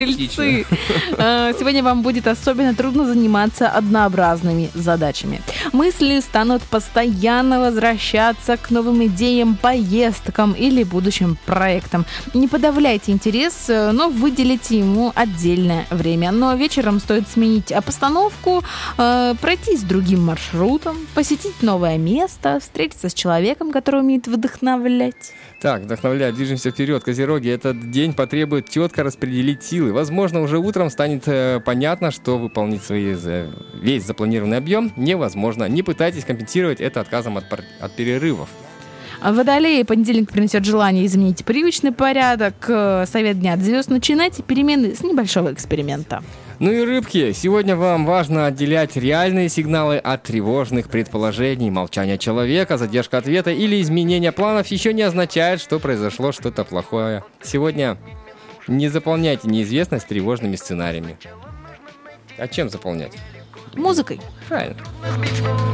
Тельцы. Сегодня вам будет особенно трудно заниматься однообразными задачами. Мысли станут постоянно возвращаться к новым идеям, поездкам или будущим проектам. Не подавляйте интерес, но выделите ему отдельное время. Но вечером стоит сменить обстановку, пройтись другим маршрутом, посетить новое место, встретиться с человеком, который умеет вдохновлять. Так, вдохновляет, движемся вперед. Козероги, этот день потребует четко распределить силы. Возможно, уже утром станет понятно, что выполнить весь запланированный объем невозможно. Не пытайтесь компенсировать это отказом от перерывов. Водолеи, понедельник принесет желание изменить привычный порядок. Совет дня от звезд. Начинайте перемены с небольшого эксперимента. Ну и рыбки, сегодня вам важно отделять реальные сигналы от тревожных предположений. Молчание человека, задержка ответа или изменение планов еще не означает, что произошло что-то плохое. Сегодня не заполняйте неизвестность тревожными сценариями. А чем заполнять? Музыкой. Правильно.